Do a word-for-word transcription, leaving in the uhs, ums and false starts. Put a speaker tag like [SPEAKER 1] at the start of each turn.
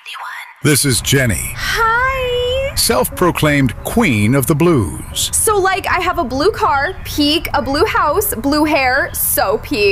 [SPEAKER 1] This is Jenny,
[SPEAKER 2] Hi.
[SPEAKER 1] self-proclaimed queen of the blues.
[SPEAKER 2] So, like, I have a blue car, peak, a blue house, blue hair, so peak.